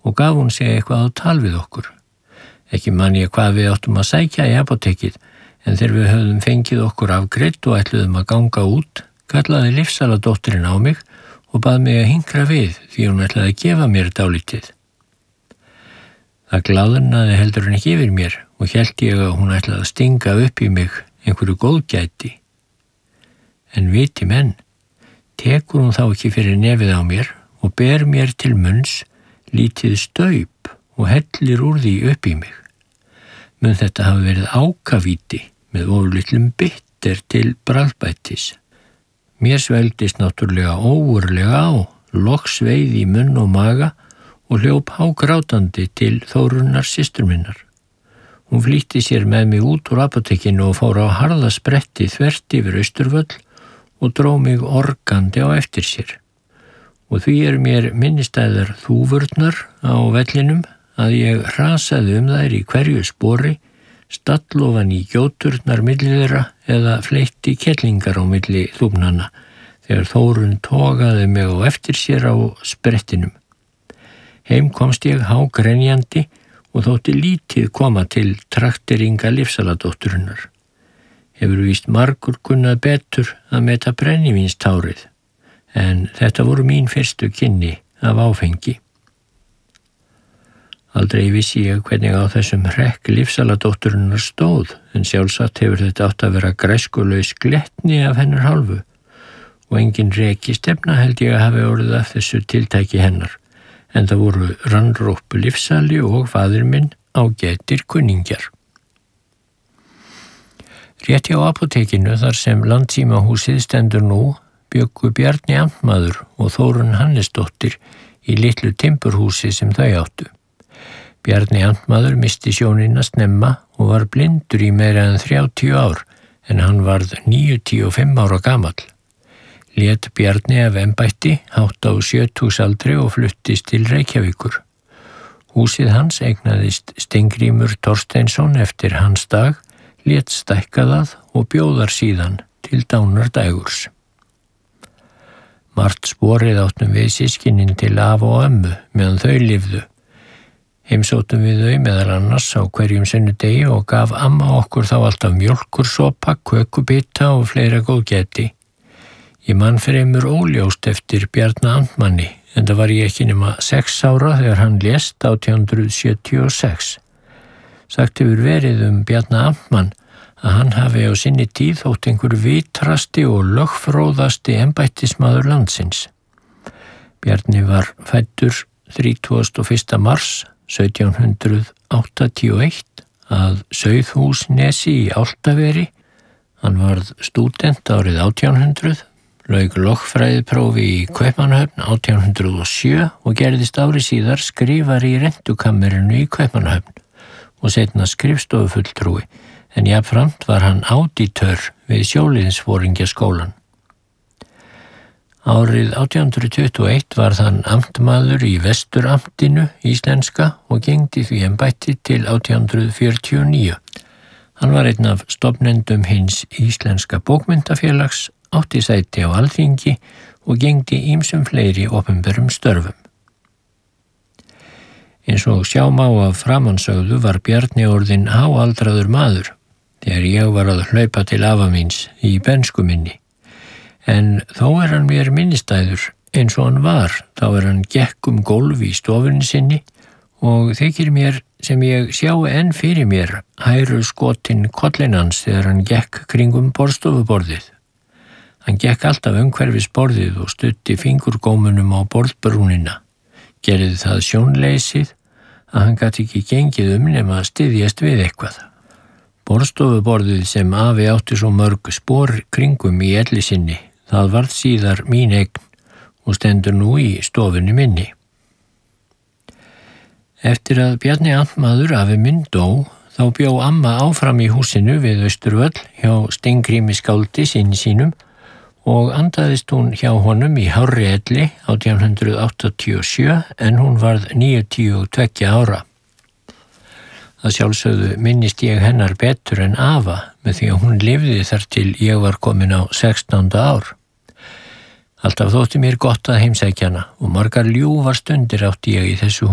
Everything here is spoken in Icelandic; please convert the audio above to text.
og gaf hún sig eitthvað á tal við okkur. Ekki man ég hvað við áttum að sækja í apótekið, en þegar við höfðum fengið okkur afgreitt og ætluðum að ganga út, kallaði lyfsaladóttirin á mig og bað mig að hinkra við því hún ætlaði að gefa mér dálítið. Það glaðnaði heldur hann ekki yfir mér og hélt ég að hún ætlaði að stinga upp í mig einhverju góðgæti. En viti menn, tekur hún þá ekki fyrir nefið á mér og ber mér til munns lítið staup og hellir úr því upp í mig. Mun þetta hafi verið ákavíti með ofurlitlum bitter til bragðbætis. Mér svelgdist náttúrlega ógurlega á, loks sveið í munn og maga og hljóp hágrátandi til Þórunnar systur minnar. Hún flýtti sér með mig út úr apótekinu og fór á harða spretti þvert yfir Austurvöll og dró mig organdi á eftir sér. Og því mér minnistæðar þúfurnar á vellinum að ég hrasaði þær í hverju spori, stallofan í gjóturnar milli þeirra eða fleytti kettlingar á milli þúfnanna þegar Þórunn togaði mig á eftir sér á sprettinum. Heim komst ég hágrenjandi og þótti lítið koma til trakteringa lyfsaladótturinnar. Hefur víst margur kunnað betur að meta brennivínstárið, en þetta voru mín fyrstu kynni af áfengi. Aldrei vissi ég hvernig á þessum hrekk lyfsaladótturinnar stóð, en sjálfsagt hefur þetta átt að vera græskulaus glettni af hennar hálfu og engin rekistefna held ég að hafi orðið af þessu tiltæki hennar, en það voru rannróppu lyfsali og faðir minn ágætir kunningjar. Rétt hjá apótekinu þar sem Landssímahúsið stendur nú bjuggu Bjarni amtmaður og Þórunn Hannesdóttir í litlu timburhúsi sem þau áttu. Bjarni amtmaður misti sjónina snemma og var blindur í meira en 30 ár, en hann varð 95 ára gamall. Lét Bjarni af embætti hátt á 70-aldri og fluttist til Reykjavíkur. Húsið hans eignaðist Steingrímur Thorsteinsson eftir hans dag, lét stækka það og bjóðar síðan til dánardægurs. Margt sporið áttum við systkinin til afa og ömmu meðan þau lifðu. Heimsóttum við þau meðal annars á hverjum sunnudegi og gaf amma okkur þá alltaf mjólkursopa, kökubita og fleira góðgæti. Ég man fremur óljóst eftir Bjarna amtmanni, en það var ég ekki nema 6 ára þegar hann lést 1876. Sagt hefur verið Bjarna amtmann að hann hafi á sinni tíð þótt einhver vitrasti og lögfróðasti embættismaður landsins. Bjarni var fæddur 31. mars 1781 að Sauðhúsnesi í Álftaveri. Hann varð stúdent árið 1800, lauk lögfræðiprófi í Kaupmannahöfn 1807 og gerðist ári síðar skrifari í rentukammerinu í Kaupmannahöfn og seinna skrifstofufulltrúi, en jafnframt var hann ádítör við Sjóliðsforingjaskólann. Árið 1821 var hann amtmaður í Vesturamtinu íslenska og gegndi því embætti til 1849. Hann var einn af stofnendum hins Íslenska bókmenntafélags, átti sæti á Alþingi og gegndi ýmsum fleiri opinberum störfum. Eins og sjá má af framansögðu var Bjarni orðinn háaldraður maður þegar ég var að hlaupa til afa míns í bernsku minni. En þó hann mér minnistæður eins og hann var, þá hann gekk gólf í stofunni sinni og þykir mér sem ég sjái enn fyrir mér hæru skotin kollinn hans þegar hann gekk kringum borðstofuborðið. Hann gekk alltaf umhverfis borðið og studdi fingurgómunum á borðbrúnina. Gerði það sjónleysið að hann gat ekki gengið nema að styðjast við eitthvað. Borðstofuborðið sem afi átti svo mörg spor kringum í elli sinni, það varð síðar mín eign og stendur nú í stofunni minni. Eftir að Bjarni amtmaður afi minn dó, þá bjó amma áfram í húsinu við Austurvöll hjá Steingrími skáldi syni sínum og andaðist hún hjá honum í hárri elli 1887 en hún varð 92 ára. Það sjálfsögðu minnist ég hennar betur en afa með því að hún lifði þar til ég var komin á 16. ár. Alltaf þótti mér gott að heimsækja hana og margar ljúfar stundir átti ég í þessu